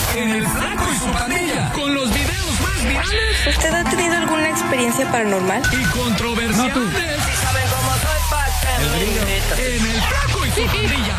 en El Flaco y su Pandilla. Con los videos más virales. ¿Usted ha tenido alguna experiencia paranormal? Y controversiales. No, tú. Si saben cómo soy, En El Flaco y su Pandilla.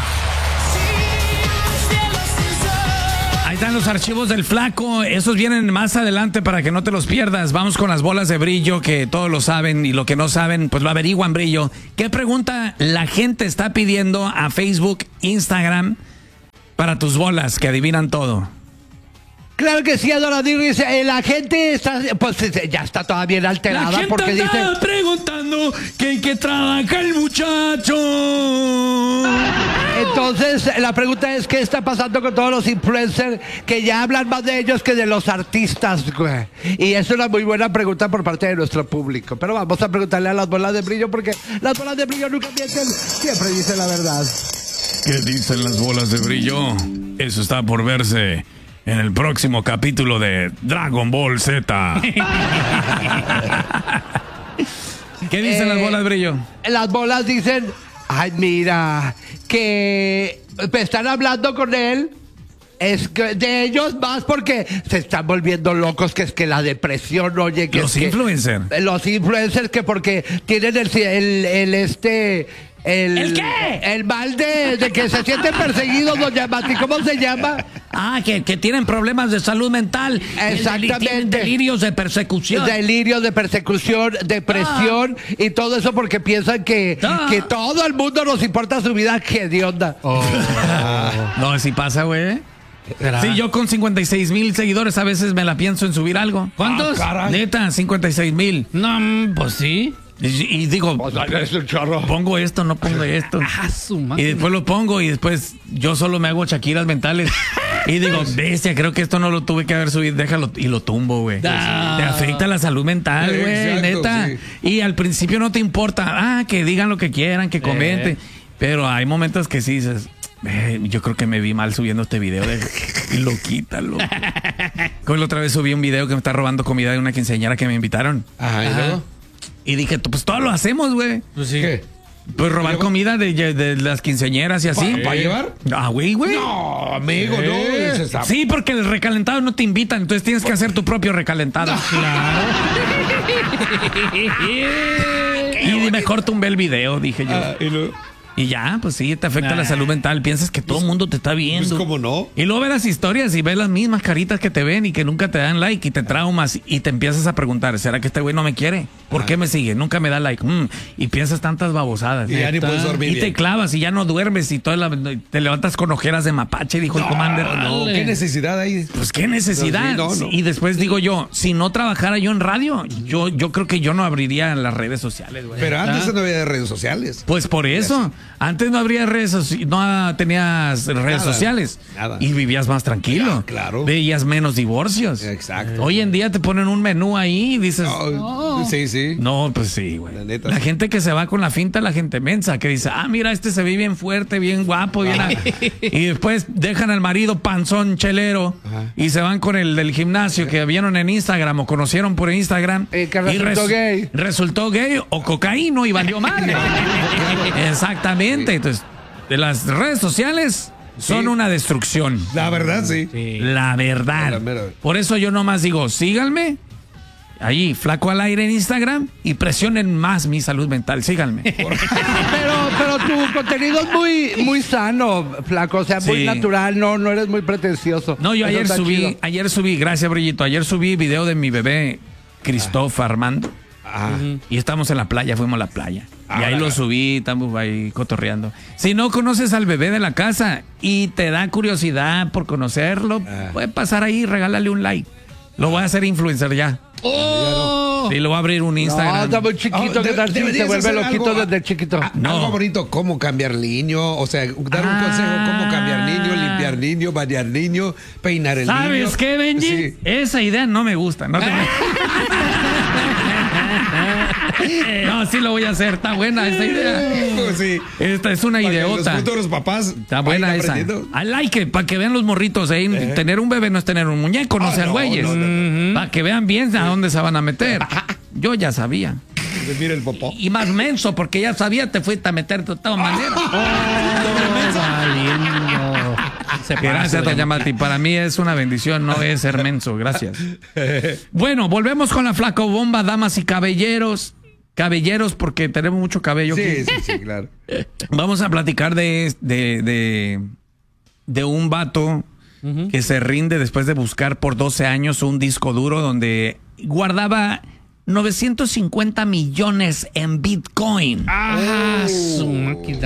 Ahí están los archivos del Flaco. Esos vienen más adelante para que no te los pierdas. Vamos con las bolas de brillo, que todos lo saben, y lo que no saben, pues lo averiguan, Brillo. ¿Qué pregunta la gente está pidiendo a Facebook, Instagram, para tus bolas, que adivinan todo? Claro que sí, Adoradir. La gente está, pues ya está toda bien alterada. La gente porque anda dice, preguntando que en qué trabaja el muchacho. entonces la pregunta es, ¿qué está pasando con todos los influencers que ya hablan más de ellos que de los artistas, güey? Y es una muy buena pregunta por parte de nuestro público. Pero vamos a preguntarle a las bolas de brillo, porque las bolas de brillo nunca mienten, siempre dicen la verdad. ¿Qué dicen las bolas de brillo? Eso está por verse en el próximo capítulo de Dragon Ball Z. ¿Qué dicen las bolas de brillo? Las bolas dicen, ay, mira, que están hablando con él. Es que de ellos más porque se están volviendo locos, que es que la depresión, oye, que Los influencers. Los influencers que porque tienen ¿El qué? El mal de que se sienten perseguidos, doña Mati, ¿cómo se llama? Ah, que tienen problemas de salud mental. Exactamente. Tienen delirios de persecución. Delirios de persecución, depresión y todo eso porque piensan que todo el mundo nos importa su vida. ¡Qué de onda! No, si pasa, güey. Sí, yo con 56,000 seguidores a veces me la pienso en subir algo. ¿Cuántos? Neta, 56,000. No, pues sí. Y digo, Es un chorro. pongo esto, no pongo esto. Y después lo pongo y después yo solo me hago chaquiras mentales. Y digo, bestia, creo que esto no lo tuve que haber subido, déjalo, y lo tumbo, güey. Te afecta la salud mental, güey, neta. Sí. Y al principio no te importa, que digan lo que quieran, que comenten. Pero hay momentos que sí dices, yo creo que me vi mal subiendo este video y lo quítalo. Como la otra vez subí un video que me está robando comida de una quinceañera que me invitaron. Ajá, ¿y luego? Y dije, pues todos lo hacemos, güey. Pues sí. ¿Qué? Pues robar comida de las quinceañeras y así. ¿Para llevar? Güey. No, amigo, no. Eso está... Sí, porque el recalentado no te invitan, entonces tienes que hacer tu propio recalentado. Claro. Y mejor tumbé el video, dije yo. ¿Y luego? Y ya, pues sí, te afecta la salud mental. Piensas que todo el mundo te está viendo. Pues, ¿cómo no? Y luego ves las historias y ves las mismas caritas que te ven y que nunca te dan like y te traumas y te empiezas a preguntar, ¿será que este güey no me quiere? ¿Por qué me sigue? Nunca me da like. Y piensas tantas babosadas. Y ya ni puedes dormir Y te bien. clavas y ya no duermes y te levantas con ojeras de mapache, dijo el commander. No, ¿qué necesidad hay? Pues qué necesidad. No. Y después digo yo, si no trabajara yo en radio, yo creo que yo no abriría las redes sociales, güey. Pero antes no había redes sociales. Pues por eso, antes no habría no tenías redes sociales. Nada. Y vivías más tranquilo. Claro. Veías menos divorcios. Exacto. Hoy en día te ponen un menú ahí y dices, Sí. no, pues sí, güey. La neta, La sí. gente que se va con la finta, la gente mensa, que dice, mira, este se ve bien fuerte, bien guapo, bien... Y después dejan al marido panzón chelero y se van con el del gimnasio que vieron en Instagram o conocieron por Instagram. Que resultó gay. Resultó gay o cocaíno y valió madre. Exactamente. Entonces, de las redes sociales son una destrucción. La verdad, sí. La verdad. La mera. Por eso yo nomás digo, síganme. Ahí, Flaco al Aire en Instagram y presionen más mi salud mental. Síganme. Pero tu contenido es muy sano, Flaco, o sea, muy Sí. natural, no eres muy pretencioso. No, yo Eso está chido. ayer subí, gracias, Brillito. Ayer subí video de mi bebé, Christoph Armando. Y estamos en la playa, fuimos a la playa. Y ahí lo subí, estamos ahí cotorreando. Si no conoces al bebé de la casa y te da curiosidad por conocerlo, puede pasar ahí y regálale un like. Lo voy a hacer influencer ya. Sí, lo voy a abrir un No, Instagram. está muy chiquito, ¿qué tal si se deberías vuelve hacer loquito algo- desde chiquito? No. Algo bonito, cómo cambiar niño, o sea, dar un consejo, cómo cambiar niño, limpiar niño, bañar niño, peinar el niño. ¿Sabes qué, Benji? Sí. Esa idea no me gusta. No, no, sí lo voy a hacer. Está buena esa idea. Pues sí. Esta es una Para que ideota. Los futuros papás Está buena vayan esa. aprendiendo. I like it, para que vean los morritos ahí. Tener un bebé no es tener un muñeco, no sean no, güeyes. no. Para que vean bien a dónde se van a meter. Yo ya sabía. Pues mira el popó. Y más menso, porque ya sabía, te fuiste a meter de todas maneras. se pase, Gracias, doña Mati. Para mí es una bendición, no es ser menso. Gracias. Bueno, volvemos con la flacobomba, damas y caballeros. Caballeros, porque tenemos mucho cabello aquí. Sí, claro. Vamos a platicar de un vato que se rinde después de buscar por 12 años un disco duro donde guardaba 950 millones en Bitcoin. Su máquina.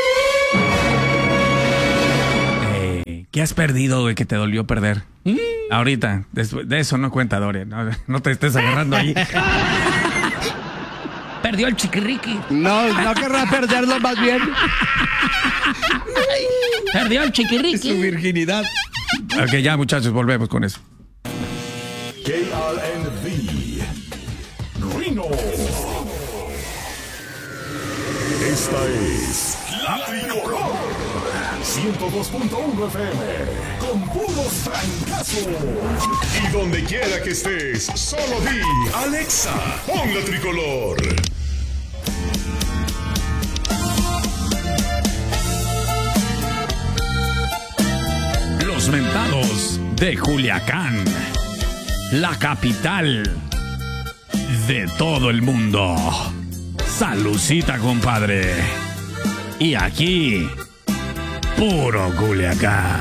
¿Qué has perdido, güey, que te dolió perder? Ahorita, después de eso no cuenta, Doria. No te estés agarrando ahí. Perdió el chiquiriqui. No querrá perderlo más bien. Perdió el chiquiriqui. Su virginidad. Ok, ya, muchachos, volvemos con eso. KLNB Reno. Esta es La Tricolor 102.1 FM con puros francazos. Y donde quiera que estés, solo di Alexa, pon La Tricolor. Los mentados de Culiacán, la capital de todo el mundo. Salucita, compadre. Y aquí, puro Culiacán.